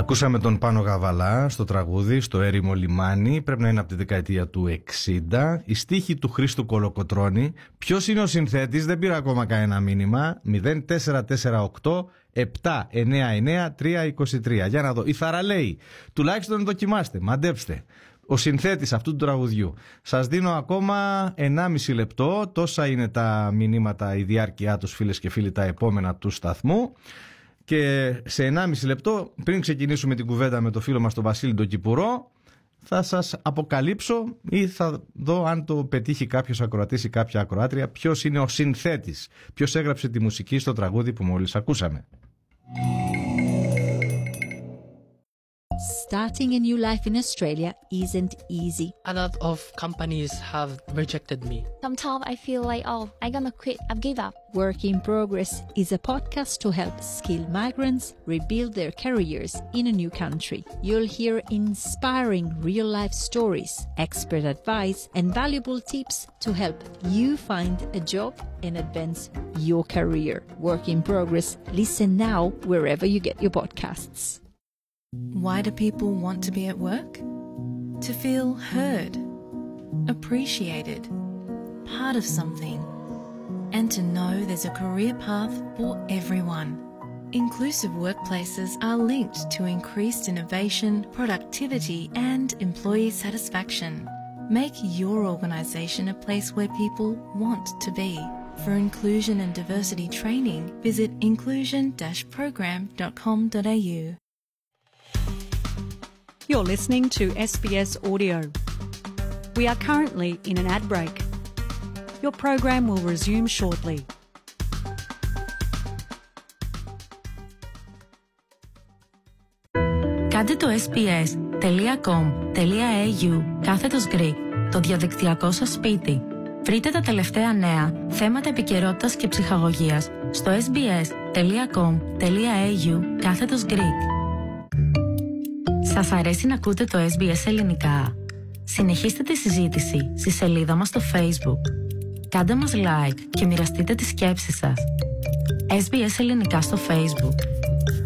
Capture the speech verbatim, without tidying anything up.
Ακούσαμε τον Πάνο Γαβαλά στο τραγούδι, στο έρημο λιμάνι. Πρέπει να είναι από τη δεκαετία του εξήντα. Η στίχη του Χρήστου Κολοκοτρώνη. Ποιος είναι ο συνθέτης? Δεν πήρα ακόμα κανένα μήνυμα. μηδέν τέσσερα τέσσερα οκτώ επτά εννιά εννιά τρία είκοσι τρία. Για να δω. Η Θαραλέη. Τουλάχιστον δοκιμάστε, μαντέψτε. Ο συνθέτης αυτού του τραγουδιού. Σας δίνω ακόμα ενάμιση λεπτό. Τόσα είναι τα μηνύματα, η διάρκεια τους, φίλες και φίλοι, τα επόμενα του σταθμού. Και σε ενάμιση λεπτό, πριν ξεκινήσουμε την κουβέντα με το φίλο μας τον Βασίλη τον Κυπουρό, θα σας αποκαλύψω ή θα δω αν το πετύχει κάποιος ακροατής ή κάποια ακροάτρια ποιος είναι ο συνθέτης, ποιος έγραψε τη μουσική στο τραγούδι που μόλις ακούσαμε. Starting a new life in Australia isn't easy. A lot of companies have rejected me. Sometimes I feel like, oh, I'm gonna quit, I've give up. Work in Progress is a podcast to help skilled migrants rebuild their careers in a new country. You'll hear inspiring real-life stories, expert advice, and valuable tips to help you find a job and advance your career. Work in Progress. Listen now wherever you get your podcasts. Why do people want to be at work? To feel heard, appreciated, part of something, and to know there's a career path for everyone. Inclusive workplaces are linked to increased innovation, productivity, and employee satisfaction. Make your organisation a place where people want to be. For inclusion and diversity training, visit inclusion dash program dot com dot a u. You're listening to S B S Audio. We are currently in an ad break. Your program will resume shortly. Κάντε το sbs.com.au κάθετος Greek, το διαδικτυακό σας σπίτι. Βρείτε τα τελευταία νέα, θέματα επικαιρότητας και ψυχαγωγίας στο sbs.com.au κάθετος Greek. Σας αρέσει να ακούτε το ες μπι ες ελληνικά? Συνεχίστε τη συζήτηση στη σελίδα μας στο Facebook. Κάντε μας like και μοιραστείτε τις σκέψεις σας. ες μπι ες ελληνικά στο Facebook.